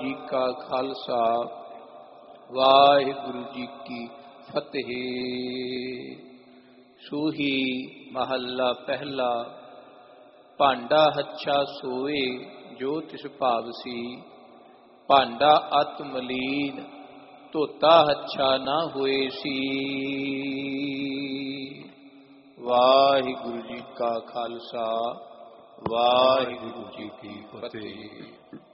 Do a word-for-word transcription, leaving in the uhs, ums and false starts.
जी का खालसा वाहिगुरु जी की फतेह। सूही महला पहला। भांडा हच्छा सोए जो तिस भावसी, भांडा अत मलीन धोता हच्छा ना होए सी। वाहिगुरु जी का खालसा वाहिगुरु जी की फतेह।